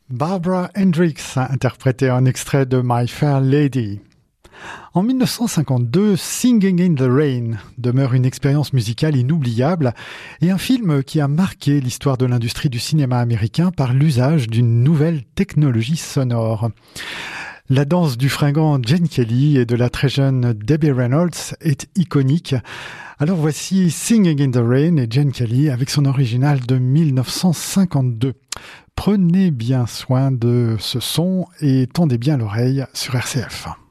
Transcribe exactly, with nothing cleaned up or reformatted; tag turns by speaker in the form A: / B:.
A: Barbara Hendricks interprétait un extrait de My Fair Lady. En dix-neuf cent cinquante-deux, Singing in the Rain demeure une expérience musicale inoubliable et un film qui a marqué l'histoire de l'industrie du cinéma américain par l'usage d'une nouvelle technologie sonore. La danse du fringant Gene Kelly et de la très jeune Debbie Reynolds est iconique. Alors voici Singing in the Rain et Gene Kelly avec son original de dix-neuf cent cinquante-deux. Prenez bien soin de ce son et tendez bien l'oreille sur R C F.